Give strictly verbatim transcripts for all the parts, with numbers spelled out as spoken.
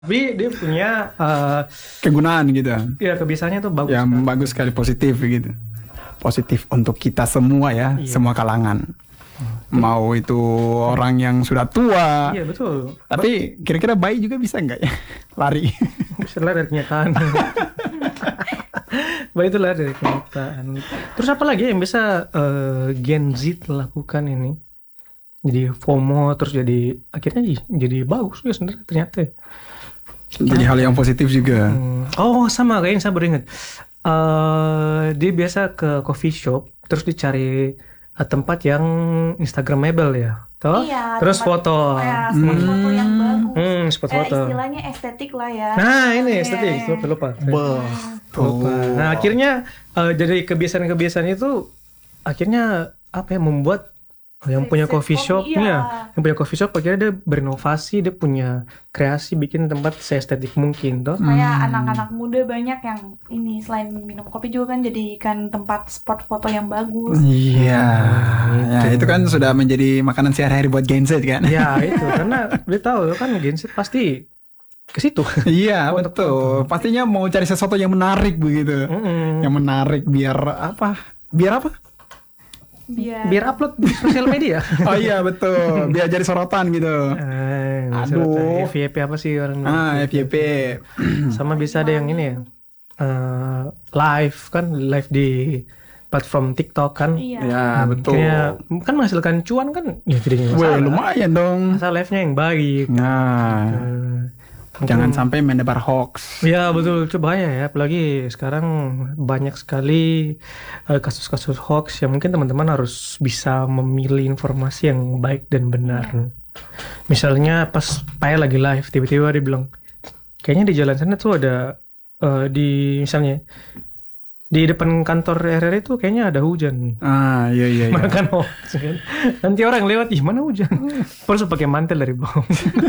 Tapi dia punya uh, kegunaan gitu. Ya kebiasaannya tuh bagus. Yang kan? bagus sekali, positif gitu. Positif untuk kita semua ya, iya. Semua kalangan. Hmm. Mau itu orang yang sudah tua. Iya betul. Tapi kira-kira bayi juga bisa nggak ya lari? Bisa lari dari kenyataan. Bayi itu lari dari kenyataan. Terus apa lagi yang bisa uh, Gen Z lakukan ini? Jadi FOMO terus jadi akhirnya jadi bagus ya sebenarnya ternyata. Jadi hal yang positif juga. Hmm. Oh sama kayaknya saya baru ingat. Uh, dia biasa ke coffee shop terus dicari uh, tempat yang instagramable ya, toh? Iya, terus tempat, foto. Ya, spot hmm. foto yang bagus. Hmm, spot eh, foto. Istilahnya estetik lah ya. Nah ini estetik, yeah. lupa lupa. lupa. Nah akhirnya uh, dari kebiasaan-kebiasaan itu akhirnya apa ya membuat yang punya coffee shop, iya. ya, yang punya coffee shop akhirnya dia berinovasi, dia punya kreasi bikin tempat seestetik mungkin, toh. Kayak hmm. anak-anak muda banyak yang ini selain minum kopi juga kan jadikan tempat spot foto yang bagus. Iya, nah, ya itu kan sudah menjadi makanan sehari-hari buat Gen Z kan? Ya itu karena dia tahu kan Gen Z pasti ke situ. Iya betul, pastinya mau cari sesuatu yang menarik begitu, mm-hmm. yang menarik biar apa? Biar apa? Biar, biar upload di sosial media. Oh iya betul, biar jadi sorotan gitu. Eh, Aduh, F Y P apa sih orang? Ah F Y P. Sama bisa ada yang ini ya, uh, live kan, live di platform TikTok kan? Iya ya, betul. Kayak kan menghasilkan cuan kan? Ya tidak masalah. Wah lumayan dong. Asal live-nya yang baik. Nah. Hmm. Jangan sampai menebar hoax. Ya betul, itu bahaya ya. Apalagi sekarang banyak sekali uh, kasus-kasus hoax yang mungkin teman-teman harus bisa memilih informasi yang baik dan benar. Ya. Misalnya pas Paya lagi live, tiba-tiba dia bilang, kayaknya di jalan sana tuh ada uh, di misalnya di depan kantor R R I itu kayaknya ada hujan. Ah iya iya. Mana kan hoax kan. Nanti orang lewat, ih mana hujan? Terus pakai mantel dari bawah.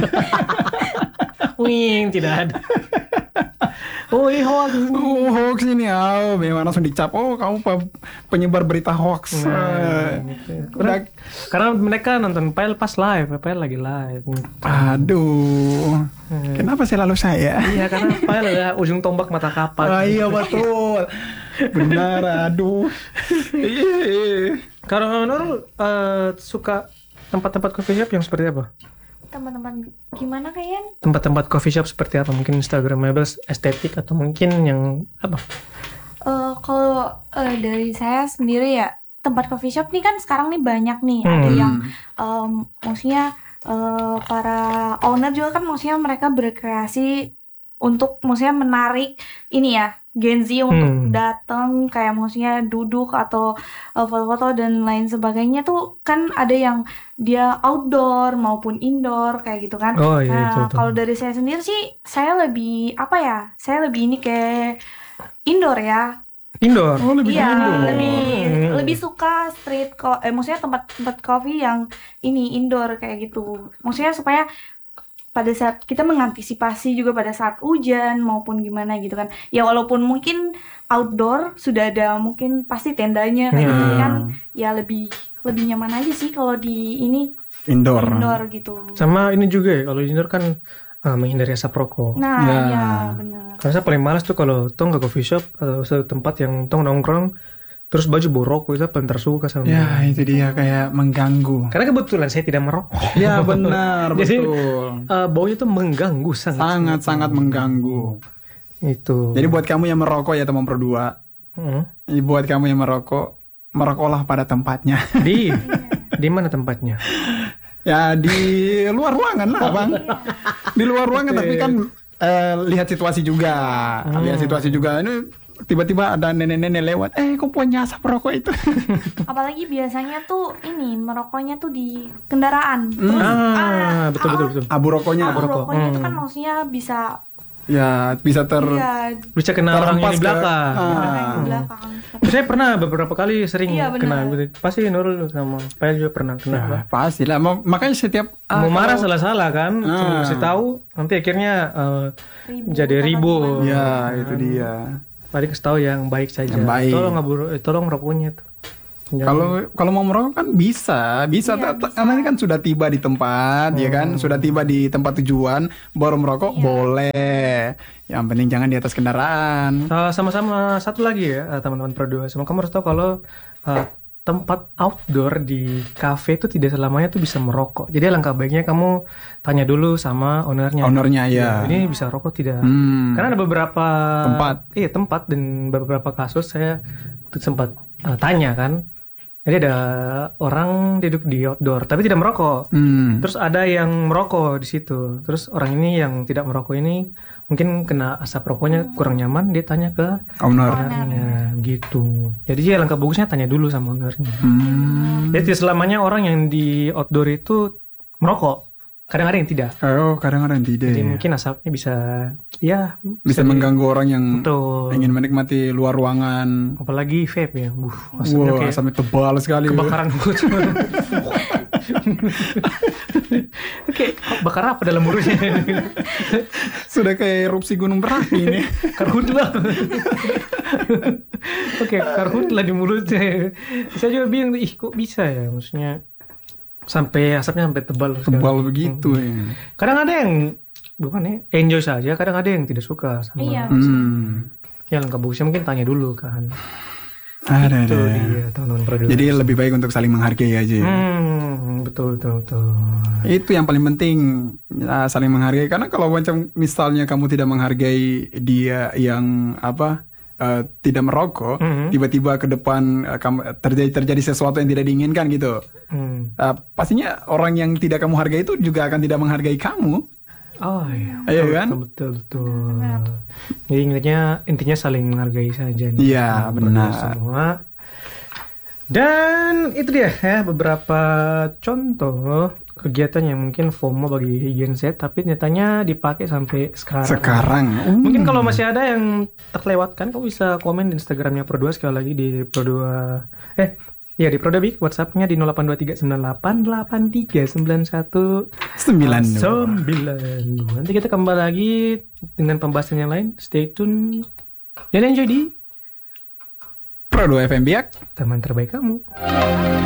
Wing, tidak ada. Oh ini hoax. Oh hoax ini ya, memang langsung dicap. Oh kamu penyebar berita hoax. Nah, gitu. Karena, karena mereka nonton Pile pas live, Pile lagi live. Aduh, hmm. kenapa selalu saya? Iya karena Pile ada ujung tombak mata kapak. Ah, iya betul. Benar, aduh. Kalau Nurul uh, suka tempat-tempat coffee shop yang seperti apa? Teman-teman gimana kayaknya? Tempat-tempat coffee shop seperti apa? Mungkin instagramable, estetik atau mungkin yang apa? Uh, kalau uh, dari saya sendiri ya tempat coffee shop nih kan sekarang nih banyak nih hmm. ada yang um, maksudnya uh, para owner juga kan maksudnya mereka berkreasi untuk maksudnya menarik ini ya Gen Z untuk hmm. datang kayak maksudnya duduk atau uh, foto-foto dan lain sebagainya tuh kan ada yang dia outdoor maupun indoor kayak gitu kan. Oh, iya, nah kalau dari saya sendiri sih saya lebih apa ya saya lebih ini kayak indoor ya. Indoor. Oh lebih iya, indoor. lebih hmm. lebih suka street co- eh maksudnya tempat-tempat coffee yang ini indoor kayak gitu. Maksudnya supaya pada saat kita mengantisipasi juga pada saat hujan maupun gimana gitu kan ya walaupun mungkin outdoor sudah ada mungkin pasti tendanya kayak hmm. gitu kan ya lebih lebih nyaman aja sih kalau di ini indoor indoor gitu sama ini juga ya kalau indoor kan uh, menghindari asap rokok nah ya, ya benar karena saya paling malas tuh kalau tong ke coffee shop atau satu tempat yang tong nongkrong terus baju borok itu paling tersuka sama ya itu dia kayak mengganggu karena kebetulan saya tidak merokok ya benar jadi betul. Uh, baunya itu mengganggu sangat sangat sangat mengganggu itu jadi buat kamu yang merokok ya teman berdua hmm. buat kamu yang merokok merokoklah pada tempatnya di di mana tempatnya ya di luar ruangan lah bang di luar ruangan tapi kan eh, lihat situasi juga hmm. lihat situasi juga ini tiba-tiba ada nenek-nenek lewat, eh kok punya asap rokok itu? Apalagi biasanya tuh ini merokoknya tuh di kendaraan. Terus ah, ah betul betul betul. Abu rokoknya, abu rokok. rokoknya hmm. itu kan maksudnya bisa ya bisa ter ya, bisa kena orang yang di belakang. Ke, ah. di belakang. Saya pernah beberapa kali sering iya, kena gitu. Pasti Nurul sama Paya juga pernah kena. Ya, pasti lah. Makanya setiap mau ah, marah salah-salah kan, ah. cuma kasih tahu nanti akhirnya uh, ribut, jadi ribut. Ya, itu dia. Paling kasih tahu yang baik saja. Yang baik. Tolong ngabur, tolong rokoknya tuh. Jangan- Kalau kalau mau merokok kan bisa, bisa. Iya, Ta- ta- bisa. Karena ini kan sudah tiba di tempat, ya kan, sudah tiba di tempat tujuan, baru merokok Iya. boleh. Yang penting jangan di atas kendaraan. Uh, sama-sama satu lagi ya uh, teman-teman Pro dua. Semua kamu harus tahu kalau uh, tempat outdoor di cafe itu tidak selamanya tuh bisa merokok. Jadi alangkah baiknya kamu tanya dulu sama ownernya. Ownernya ya. Ini bisa rokok tidak? Hmm. Karena ada beberapa Tempat. Iya tempat dan beberapa kasus saya sempat uh, tanya kan. Jadi ada orang duduk di outdoor tapi tidak merokok. Hmm. Terus ada yang merokok di situ. Terus orang ini yang tidak merokok ini mungkin kena asap rokoknya kurang nyaman, dia tanya ke Owner. ownernya gitu. Jadi ya langkah bagusnya tanya dulu sama ownernya. Hmm. Jadi tidak selamanya orang yang di outdoor itu merokok. Kadang-kadang yang tidak. Oh, kadang-kadang tidak. Jadi mungkin asapnya bisa ya Bisa di- mengganggu orang yang Betul. ingin menikmati luar ruangan. Apalagi vape ya. Buh, asapnya Wah, kayak sampai tebal sekali. kebakaran mulut. Oke, bakar apa dalam mulutnya? Sudah kayak erupsi gunung berapi ini. Karhutlah. Oke, karhutlah di mulutnya. Saya juga bingung, ih kok bisa ya? Maksudnya sampai asapnya sampai tebal. Tebal sekali. begitu ya. Kadang ada yang bukan ya, enjoy saja. Kadang ada yang tidak suka sama. Iya. Hmm. Ya lengkap bagusnya mungkin tanya dulu kan. Ada Itu ada. dia teman-teman produser. Jadi lebih baik untuk saling menghargai aja. Hmm, betul betul betul. Itu yang paling penting, ya, saling menghargai. Karena kalau macam misalnya kamu tidak menghargai dia yang apa eh, tidak merokok, Mhm. tiba-tiba ke depan eh, kamu terjadi terjadi sesuatu yang tidak diinginkan gitu. Hmm. Eh, pastinya orang yang tidak kamu hargai itu juga akan tidak menghargai kamu. Oh iya. Iya Betul, kan? Betul betul. betul. Jadi intinya intinya saling menghargai saja nih. Iya, teman-teman benar. Semua. Dan itu dia ya beberapa contoh kegiatan yang mungkin FOMO bagi Gen Z tapi nyatanya dipakai sampai sekarang. Sekarang, uh, Mungkin kalau masih ada yang terlewatkan, kamu bisa komen di Instagramnya Pro dua sekali lagi di Pro dua eh ya di Pro dua Big, WhatsApp-nya di nol delapan dua tiga sembilan delapan delapan tiga sembilan satu sembilan dua. sembilan. Nanti kita kembali lagi dengan pembahasan yang lain. Stay tune dan enjoy di Pro dua F M Biak. teman terbaik kamu.